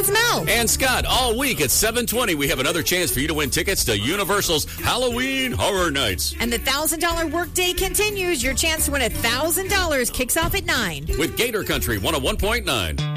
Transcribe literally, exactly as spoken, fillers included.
It's Mel. And Scott, all week at seven twenty, we have another chance for you to win tickets to Universal's Halloween Horror Nights. And the one thousand dollars workday continues. Your chance to win one thousand dollars kicks off at nine. With Gator Country one oh one point nine.